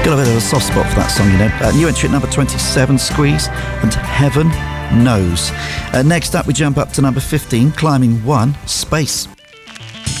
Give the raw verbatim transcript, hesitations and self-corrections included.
Got a bit of a soft spot for that song, you know. Uh, new entry at number twenty-seven, Squeeze and Heaven Knows. Uh, next up, we jump up to number fifteen, climbing one, Space.